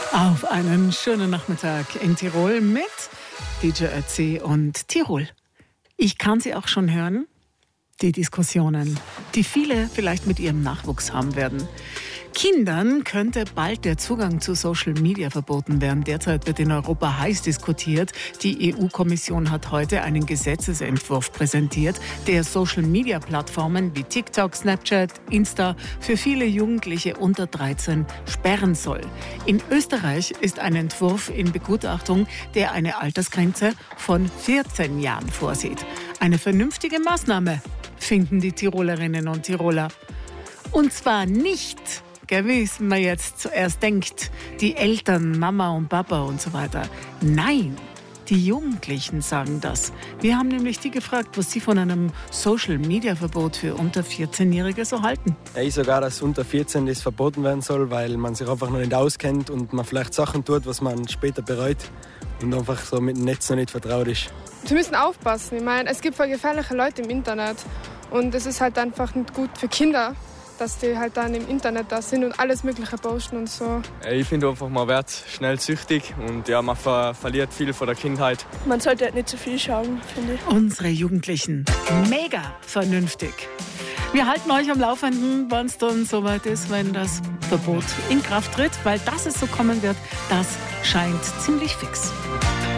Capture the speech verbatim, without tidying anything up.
Auf einen schönen Nachmittag in Tirol mit D J Ötzi und Tirol. Ich kann sie auch schon hören, die Diskussionen, die viele vielleicht mit ihrem Nachwuchs haben werden. Kindern könnte bald der Zugang zu Social Media verboten werden. Derzeit wird in Europa heiß diskutiert. Die E U-Kommission hat heute einen Gesetzesentwurf präsentiert, der Social Media Plattformen wie TikTok, Snapchat, Insta für viele Jugendliche unter dreizehn sperren soll. In Österreich ist ein Entwurf in Begutachtung, der eine Altersgrenze von vierzehn Jahren vorsieht. Eine vernünftige Maßnahme, finden die Tirolerinnen und Tiroler. Und zwar nicht, wie man jetzt zuerst denkt, die Eltern, Mama und Papa und so weiter. Nein, die Jugendlichen sagen das. Wir haben nämlich die gefragt, was sie von einem Social-Media-Verbot für unter vierzehn-Jährige so halten. Ich sogar, dass unter vierzehn das verboten werden soll, weil man sich einfach noch nicht auskennt und man vielleicht Sachen tut, was man später bereut und einfach so mit dem Netz noch nicht vertraut ist. Wir müssen aufpassen. Ich meine, es gibt voll gefährliche Leute im Internet und es ist halt einfach nicht gut für Kinder, dass die halt dann im Internet da sind und alles Mögliche posten und so. Ich finde einfach, man wird schnell süchtig und ja, man ver- verliert viel von der Kindheit. Man sollte halt nicht zu viel schauen, finde ich. Unsere Jugendlichen, mega vernünftig. Wir halten euch am Laufenden, wann es dann soweit ist, wenn das Verbot in Kraft tritt, weil dass es so kommen wird, das scheint ziemlich fix.